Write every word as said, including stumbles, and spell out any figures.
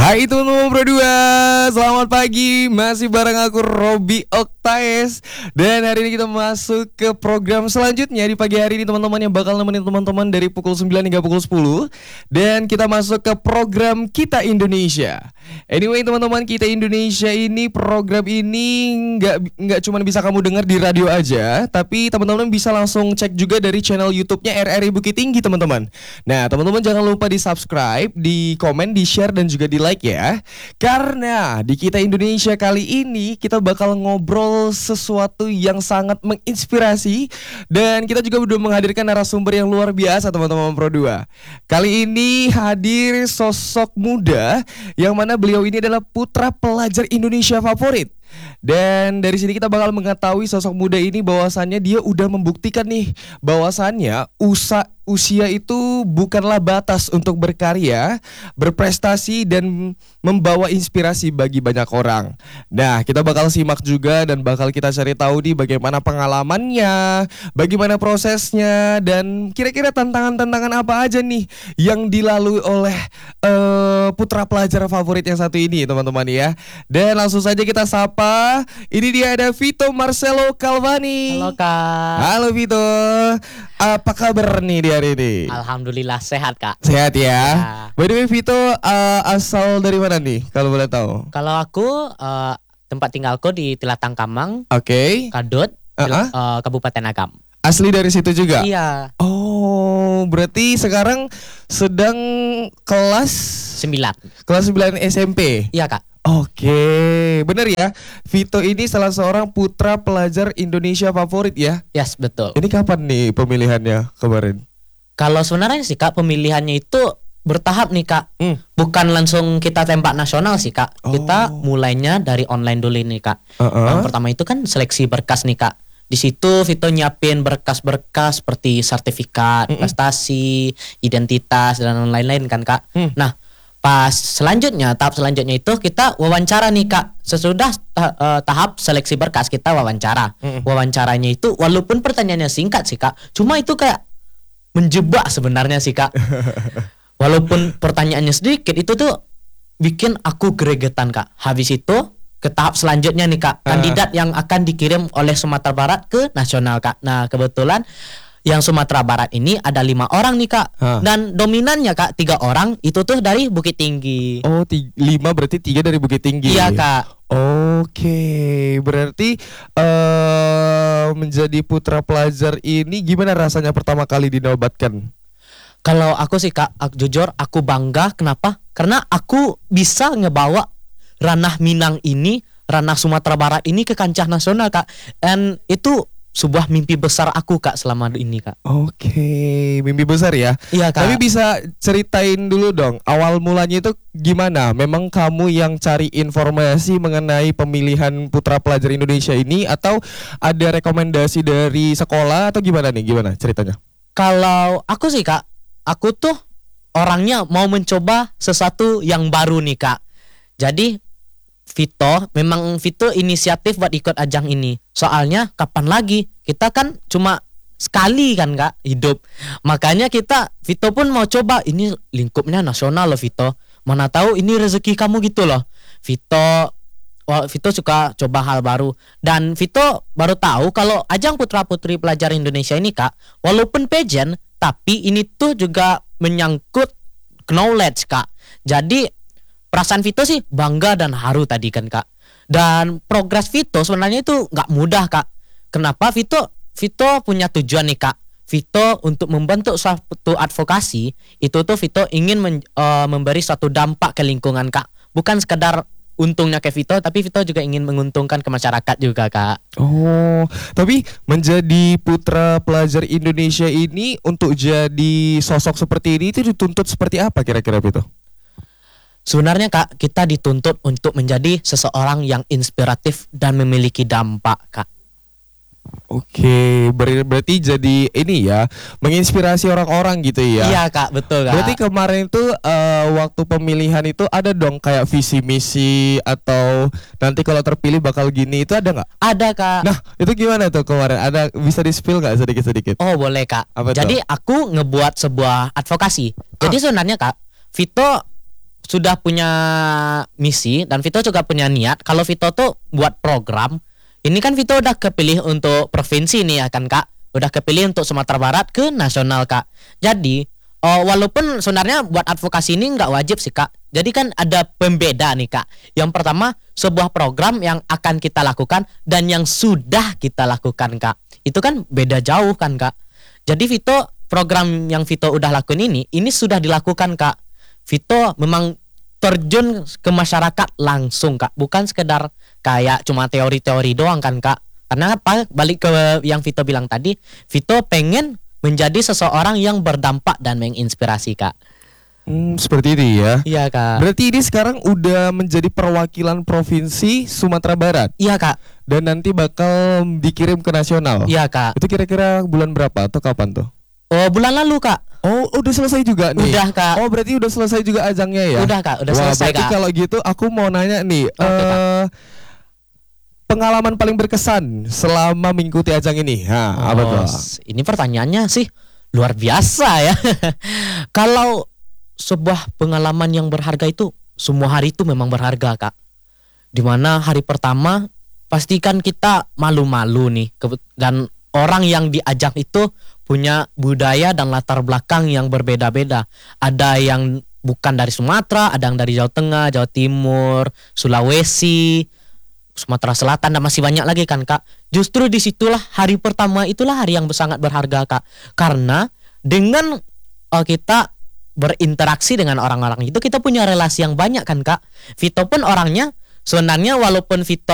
Hai teman-teman Pro dua, selamat pagi. Masih bareng aku Robi Oktaes. Dan hari ini kita masuk ke program selanjutnya di pagi hari ini teman-teman, yang bakal nemenin teman-teman dari pukul sembilan hingga pukul sepuluh. Dan kita masuk ke program Kita Indonesia. Anyway teman-teman, Kita Indonesia ini, program ini nggak nggak cuma bisa kamu dengar di radio aja, tapi teman-teman bisa langsung cek juga dari channel YouTube-nya R R I Bukit Tinggi teman-teman. Nah teman-teman jangan lupa di subscribe, di komen, di share, dan juga di like ya. Karena di Kita Indonesia kali ini kita bakal ngobrol sesuatu yang sangat menginspirasi. Dan kita juga udah menghadirkan narasumber yang luar biasa teman-teman Pro dua. Kali ini hadir sosok muda, yang mana beliau ini adalah putra pelajar Indonesia favorit. Dan dari sini kita bakal mengetahui sosok muda ini bahwasannya dia udah membuktikan nih bahwasannya usa, usia itu bukanlah batas untuk berkarya, berprestasi, dan membawa inspirasi bagi banyak orang. Nah kita bakal simak juga dan bakal kita cari tahu nih bagaimana pengalamannya, bagaimana prosesnya, dan kira-kira tantangan-tantangan apa aja nih yang dilalui oleh uh, putra pelajar favorit yang satu ini teman-teman ya. Dan langsung saja kita sapa. Ini dia, ada Vito Marcelo Calvani. Halo Kak. Halo Vito. Apa kabar nih di hari ini? Alhamdulillah sehat Kak. Sehat ya, ya. By the way Vito, uh, asal dari mana nih kalau boleh tahu? Kalau aku uh, tempat tinggalku di Tilatang Kamang. Oke. Okay. Kadut, uh-huh. uh, Kabupaten Agam. Asli dari situ juga? Iya. Oh, berarti sekarang sedang kelas sembilan. Kelas sembilan S M P. Iya Kak. Oke, benar ya. Vito ini salah seorang putra pelajar Indonesia favorit ya. Yes, betul. Ini kapan nih pemilihannya kemarin? Kalau sebenarnya sih Kak, pemilihannya itu bertahap nih Kak. Hmm. Bukan langsung kita tembak nasional sih Kak. Oh. Kita mulainya dari online dulu nih Kak. Uh-uh. Yang pertama itu kan seleksi berkas nih Kak. Di situ Vito nyiapin berkas-berkas seperti sertifikat, mm-mm, prestasi, identitas, dan lain-lain kan Kak. Hmm. Nah, pas selanjutnya, tahap selanjutnya itu kita wawancara nih Kak. Sesudah ta- uh, tahap seleksi berkas kita wawancara. Mm. Wawancaranya itu walaupun pertanyaannya singkat sih Kak, cuma itu kayak menjebak sebenarnya sih Kak. Walaupun pertanyaannya sedikit, itu tuh bikin aku gregetan Kak. Habis itu ke tahap selanjutnya nih Kak, kandidat uh. yang akan dikirim oleh Sumatera Barat ke nasional Kak. Nah kebetulan yang Sumatera Barat ini ada lima orang nih Kak. Huh. Dan dominannya Kak tiga orang itu tuh dari Bukit Tinggi. Oh tiga, lima berarti tiga dari Bukit Tinggi. Iya Kak. Oke, berarti uh, menjadi putra pelajar ini gimana rasanya pertama kali dinobatkan? Kalau aku sih Kak, aku, jujur aku bangga. Kenapa? Karena aku bisa ngebawa ranah Minang ini, ranah Sumatera Barat ini ke kancah nasional Kak. Dan itu sebuah mimpi besar aku Kak selama ini Kak. Oke, mimpi besar ya. Iya Kak. Tapi bisa ceritain dulu dong, awal mulanya itu gimana? Memang kamu yang cari informasi mengenai pemilihan putra pelajar Indonesia ini, atau ada rekomendasi dari sekolah, atau gimana nih? Gimana ceritanya? Kalau aku sih Kak, aku tuh orangnya mau mencoba sesuatu yang baru nih Kak. Jadi Vito, memang Vito inisiatif buat ikut ajang ini. Soalnya kapan lagi? Kita kan cuma sekali kan Kak hidup. Makanya kita, Vito pun mau coba. Ini lingkupnya nasional loh Vito. Mana tahu ini rezeki kamu gitu loh. Vito, wah, Vito suka coba hal baru. Dan Vito baru tahu kalau ajang putra putri pelajar Indonesia ini Kak, walaupun pageant, tapi ini tuh juga menyangkut knowledge Kak. Jadi perasaan Vito sih bangga dan haru tadi kan Kak. Dan progres Vito sebenarnya itu gak mudah Kak. Kenapa? Vito Vito punya tujuan nih Kak. Vito untuk membentuk suatu advokasi, itu tuh Vito ingin men, uh, memberi suatu dampak ke lingkungan Kak. Bukan sekedar untungnya ke Vito, tapi Vito juga ingin menguntungkan ke masyarakat juga Kak. Oh, tapi menjadi putra pelajar Indonesia ini, untuk jadi sosok seperti ini itu dituntut seperti apa kira-kira Vito? Sebenarnya Kak, kita dituntut untuk menjadi seseorang yang inspiratif dan memiliki dampak Kak. Oke, ber- berarti jadi ini ya, menginspirasi orang-orang gitu ya. Iya Kak, betul Kak. Berarti kemarin tuh uh, waktu pemilihan itu ada dong kayak visi misi, atau nanti kalau terpilih bakal gini, itu ada nggak? Ada Kak. Nah itu gimana tuh kemarin? Ada, bisa di spill nggak sedikit-sedikit? Oh boleh Kak. Apa Jadi tuh? Aku ngebuat sebuah advokasi. Jadi ah. sebenarnya Kak, Vito sudah punya misi dan Vito juga punya niat. Kalau Vito tuh buat program, ini kan Vito udah kepilih untuk provinsi nih ya kan Kak. Udah kepilih untuk Sumatera Barat ke nasional Kak. Jadi oh, walaupun sebenarnya buat advokasi ini nggak wajib sih Kak. Jadi kan ada pembeda nih Kak. Yang pertama sebuah program yang akan kita lakukan dan yang sudah kita lakukan Kak. Itu kan beda jauh kan Kak. Jadi Vito program yang Vito udah lakuin ini, ini sudah dilakukan Kak. Vito memang terjun ke masyarakat langsung Kak. Bukan sekedar kayak cuma teori-teori doang kan Kak. Karena apa? Balik ke yang Vito bilang tadi, Vito pengen menjadi seseorang yang berdampak dan menginspirasi Kak. Hmm, seperti itu ya. Iya Kak. Berarti ini sekarang udah menjadi perwakilan provinsi Sumatera Barat. Iya Kak. Dan nanti bakal dikirim ke nasional. Iya Kak. Itu kira-kira bulan berapa atau kapan tuh? Oh bulan lalu Kak. Oh udah selesai juga nih. Udah Kak. Oh berarti udah selesai juga ajangnya ya. Udah Kak. Udah Wah, selesai berarti Kak. kalau gitu aku mau nanya nih. Oke, Kak. eh pengalaman paling berkesan selama mengikuti ajang ini. Nah, apa Oh, tuh? s- Ini pertanyaannya sih luar biasa ya. Kalau sebuah pengalaman yang berharga itu semua hari itu memang berharga Kak. Dimana hari pertama pastikan kita malu-malu nih Kebe- dan orang yang diajak itu punya budaya dan latar belakang yang berbeda-beda. Ada yang bukan dari Sumatera, ada yang dari Jawa Tengah, Jawa Timur, Sulawesi, Sumatera Selatan dan masih banyak lagi kan Kak. Justru disitulah hari pertama itulah hari yang sangat berharga Kak. Karena dengan uh, kita berinteraksi dengan orang-orang itu kita punya relasi yang banyak kan Kak. Vito pun orangnya sebenarnya walaupun Vito